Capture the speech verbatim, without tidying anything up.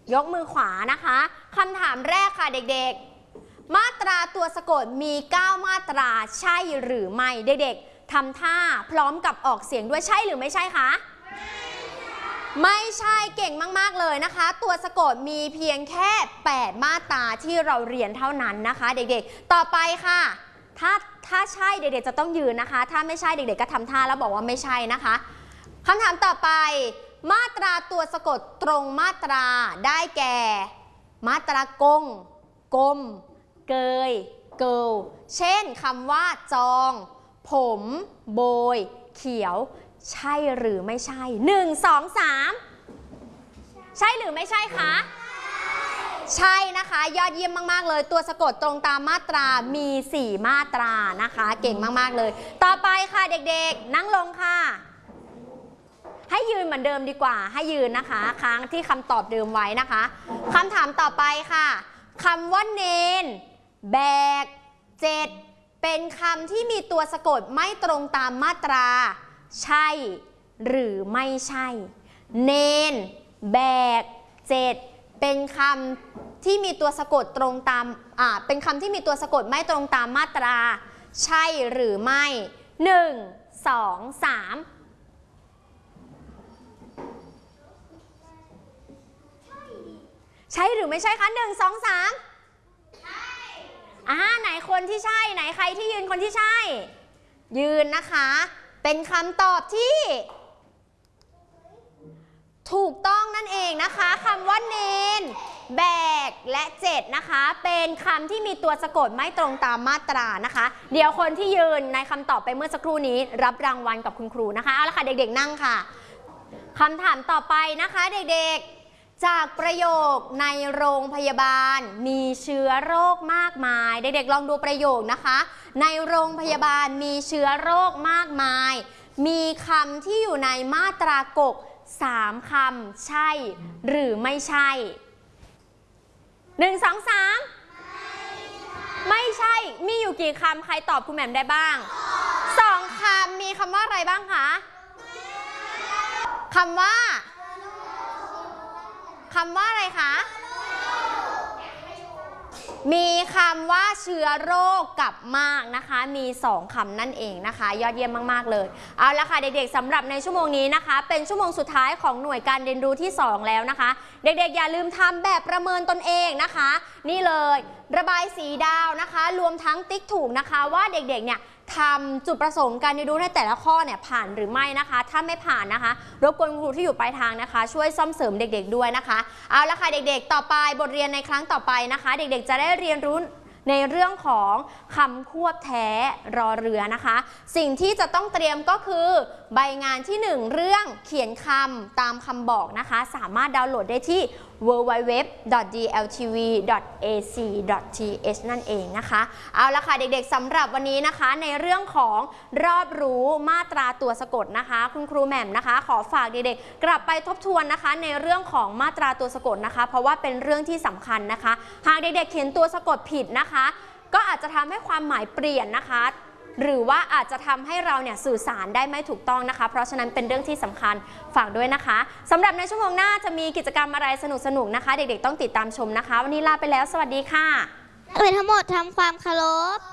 ยกมือขวานะคะคำถามแรกค่ะเด็กๆมาตราตัวสะกดมีเก้ามาตราใช่หรือไม่เด็กๆทำท่าพร้อมกับออกเสียงด้วยใช่หรือไม่ใช่คะไม่ใช่เก่งมากๆเลยนะคะตัวสะกดมีเพียงแค่แปดมาตราที่เราเรียนเท่านั้นนะคะเด็กๆต่อไปค่ะถ้าถ้าใช่เด็กๆจะต้องยืนนะคะถ้าไม่ใช่เด็กๆก็ทำท่าแล้วบอกว่าไม่ใช่นะคะคำถามต่อไปมาตราตัวสะกดตรงมาตราได้แก่มาตรากงกลมเกยเกิลเช่นคำว่าจองผมโบยเขียวใช่หรือไม่ใช่หนึ่ง สอง สามใช่หรือไม่ใช่คะใช่นะคะยอดเยี่ยมมากๆเลยตัวสะกดตรงตามมาตรามีสี่มาตรานะคะเก่งมากๆเลยต่อไปค่ะเด็กๆนั่งลงค่ะให้ยืนเหมือนเดิมดีกว่าให้ยืนนะคะค้างที่คำตอบเดิมไว้นะคะคำถามต่อไปค่ะคำว่าเนนแบกเจ็ดเป็นคำที่มีตัวสะกดไม่ตรงตามมาตราใช่หรือไม่ใช่เนนแบกเจ็ดเป็นคำที่มีตัวสะกดตรงตามอ่าเป็นคำที่มีตัวสะกดไม่ตรงตามมาตราใช่หรือไม่หนึ่ง สอง สามใช่หรือไม่ใช่คะหนึ่ง สอง สามใช่อ่าไหนคนที่ใช่ไหนใครที่ยืนคนที่ใช่ยืนนะคะเป็นคำตอบที่ถูกต้องนั่นเองนะคะคำว่าเนนแบกและเจ็ดนะคะเป็นคำที่มีตัวสะกดไม่ตรงตามมาตรานะคะเดี๋ยวคนที่ยืนในคำตอบไปเมื่อสักครู่นี้รับรางวัลกับคุณครูนะคะเอาละค่ะเด็กๆนั่งค่ะคำถามต่อไปนะคะเด็กๆจากประโยคในโรงพยาบาลมีเชื้อโรคมากมายเด็กๆลองดูประโยคนะคะในโรงพยาบาลมีเชื้อโรคมากมายมีคำที่อยู่ในมาตรากกสามคำใช่หรือไม่ใช่หนึ่ง สอง สามไม่ใช่มีอยู่กี่คำใครตอบคุณแหม่มได้บ้างสองคำมีคำว่าอะไรบ้างคะคำว่าคำว่าอะไรคะมีคำว่าเชื้อโรคกับมากนะคะมีสองคำนั่นเองนะคะยอดเยี่ยมมากๆเลยเอาละค่ะเด็กๆสำหรับในชั่วโมงนี้นะคะเป็นชั่วโมงสุดท้ายของหน่วยการเรียนรู้ที่สองแล้วนะคะเด็กๆอย่าลืมทำแบบประเมินตนเองนะคะนี่เลยระบายสีดาวนะคะรวมทั้งติ๊กถูกนะคะว่าเด็กๆเนี่ยทำจุดประสงค์การเรียนรู้ในแต่ละข้อเนี่ยผ่านหรือไม่นะคะถ้าไม่ผ่านนะคะรบกวนครูที่อยู่ปลายทางนะคะช่วยซ่อมเสริมเด็กๆด้วยนะคะเอาละค่ะเด็กๆต่อไปบทเรียนในครั้งต่อไปนะคะเด็กๆจะได้เรียนรู้ในเรื่องของคำควบแท้รอเรือนะคะสิ่งที่จะต้องเตรียมก็คือใบงานที่หนึ่งเรื่องเขียนคำตามคำบอกนะคะสามารถดาวน์โหลดได้ที่ ดับเบิลยู ดับเบิลยู ดับเบิลยู ดอท ดี แอล ที วี ดอท เอ ซี ดอท ที เอช นั่นเองนะคะเอาละค่ะเด็กๆสำหรับวันนี้นะคะในเรื่องของรอบรู้มาตราตัวสะกดนะคะคุณครูแหม่มนะคะขอฝากเด็กๆกลับไปทบทวนนะคะในเรื่องของมาตราตัวสะกดนะคะเพราะว่าเป็นเรื่องที่สำคัญนะคะหากเด็กๆเขียนตัวสะกดผิดนะคะก็อาจจะทำให้ความหมายเปลี่ยนนะคะหรือว่าอาจจะทำให้เราเนี่ยสื่อสารได้ไม่ถูกต้องนะคะเพราะฉะนั้นเป็นเรื่องที่สำคัญฝากด้วยนะคะสำหรับในชั่วโมงหน้าจะมีกิจกรรมอะไรสนุกๆนะคะเด็กๆต้องติดตามชมนะคะวันนี้ลาไปแล้วสวัสดีค่ะนักเรียนทั้งหมดทำความเคารพ